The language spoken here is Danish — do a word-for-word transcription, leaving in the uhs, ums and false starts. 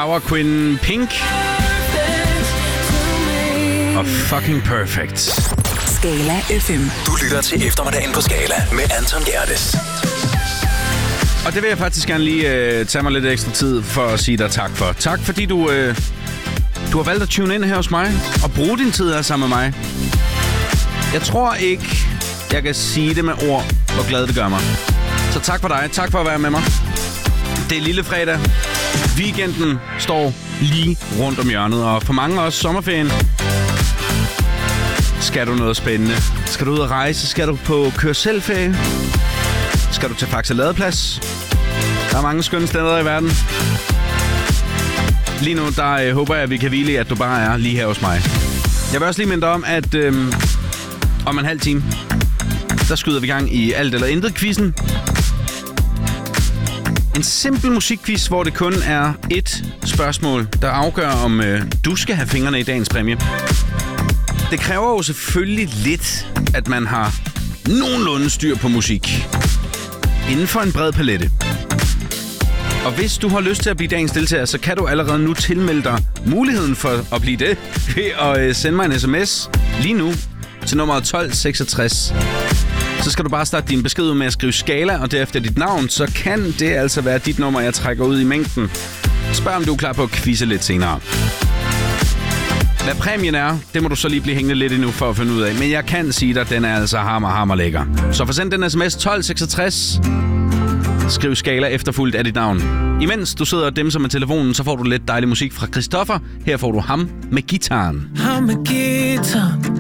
Flower Queen Pink og Fucking Perfect. Skala F M. Du lytter til eftermiddagen på Skala med Anton Gerdes. Og det vil jeg faktisk gerne lige øh, tage mig lidt ekstra tid for at sige dig tak for. Tak fordi du, øh, du har valgt at tune ind her hos mig og bruge din tid her sammen med mig. Jeg tror ikke, jeg kan sige det med ord, hvor glad det gør mig. Så tak for dig. Tak for at være med mig. Det er lille fredag. Weekenden står lige rundt om hjørnet, og for mange også sommerferien. Skal du noget spændende? Skal du ud og rejse? Skal du på køre-selv-ferie? Skal du til Faxe Ladeplads? Der er mange skønne steder i verden. Lige nu, der øh, håber jeg, at vi kan hvile i, at du bare er lige her hos mig. Jeg vil også lige minde dig om, at øh, om en halv time, der skyder vi gang i Alt eller Intet-quizzen. En simpel musikquiz, hvor det kun er ét spørgsmål, der afgør, om øh, du skal have fingrene i dagens præmie. Det kræver jo selvfølgelig lidt, at man har nogenlunde styr på musik. Inden for en bred palette. Og hvis du har lyst til at blive dagens deltager, så kan du allerede nu tilmelde dig muligheden for at blive det ved at sende mig en sms lige nu til nummeret tolv seksogtres. Så skal du bare starte din besked ud med at skrive Skala og derefter dit navn, så kan det altså være dit nummer, jeg trækker ud i mængden. Spørg, om du er klar på at quizze lidt senere. Hvad præmien er, det må du så lige blive hængende lidt endnu for at finde ud af. Men jeg kan sige dig, at den er altså hammer, hammer lækker. Så forsend den sms tolv seksogtres. Skriv Skala efterfulgt af dit navn. Imens du sidder og dimser med telefonen, så får du lidt dejlig musik fra Christoffer. Her får du ham med gitaren. Ham med gitaren.